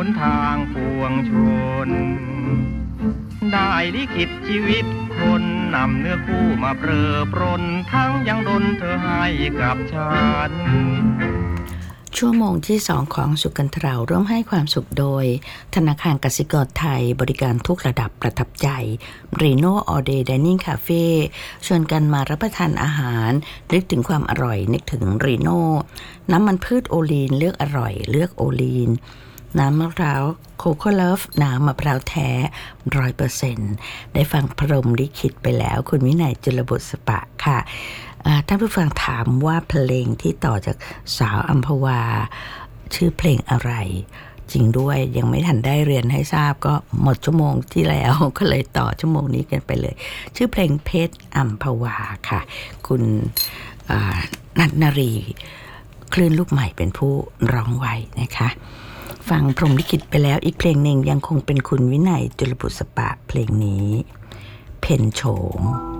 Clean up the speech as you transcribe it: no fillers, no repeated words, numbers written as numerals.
นทางปวงชนได้ลิขิตชีวิตคนนำเนื้อคู่มาเปรอปรนทั้งยังดลเธอให้กับฉันชั่วโมงที่2ของสุกันทราร่วมให้ความสุขโดยธนาคารกสิกรไทยบริการทุกระดับประทับใจ Reno All Day Dining Cafe ชวนกันมารับประทานอาหารนึกถึงความอร่อยนึกถึง Reno น้ำมันพืชโอลีนเลือกอร่อยเลือกโอลีนน้ำมะพร้าวโคโค่เลิฟน้ำมะพร้าวแท้ 100% ได้ฟังพรหมลิขิตไปแล้วคุณวินัยจุลบุษปะค่ะท่านผู้ฟังถามว่าเพลงที่ต่อจากสาวอัมพวาชื่อเพลงอะไรจริงด้วยยังไม่ทันได้เรียนให้ทราบก็หมดชั่วโมงที่แล้วก็เลยต่อชั่วโมงนี้กันไปเลยชื่อเพลงเพชรอัมพวาค่ะคุณนัทนรีคลื่นลูกใหม่เป็นผู้ร้องไว้นะคะฟังพรหมลิขิตไปแล้วอีกเพลงหนึ่งยังคงเป็นคุณวินัยจุลบุษปะเพลงนี้เพ็ญโฉม